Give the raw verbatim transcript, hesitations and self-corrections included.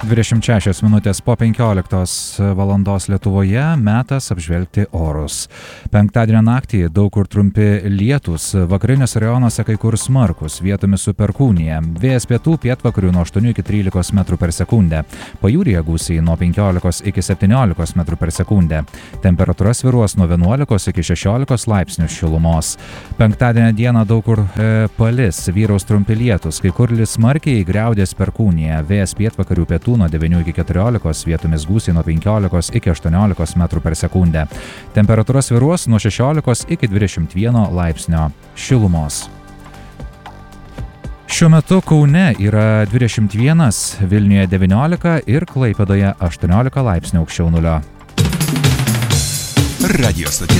dvidešimt šešios minutės po penkioliktos valandos Lietuvoje, metas apžvelgti orus. Penktadienio naktį daug kur trumpi lietūs, vakariniuose rajonuose kai kur smarkus, vietomis su perkūnija. Vėjas pietų pietvakarių nuo aštuonių iki trylikos metrų per sekundę. Pajūryje gūsiai nuo penkiolikos iki septyniolikos metrų per sekundę. Temperatūra svyruos nuo vienuolikos iki šešiolikos laipsnių šilumos. Penktadienio dieną daug kur e, palis, vyraus trumpi lietūs, kai kur lis smarkiai griaudės perkūnija. Vėjas pietvakarių pietų nuo devynių iki keturiolikos, vietomis gūsiai nuo penkiolikos iki aštuoniolikos metrų per sekundę. Temperatūra svyruos nuo šešiolikos iki dvidešimt vieno laipsnio šilumos. Šiuo metu Kaune yra dvidešimt vienas, Vilniuje devyniolika ir Klaipėdoje aštuoniolika laipsnių aukščiau nulio. Radio stotis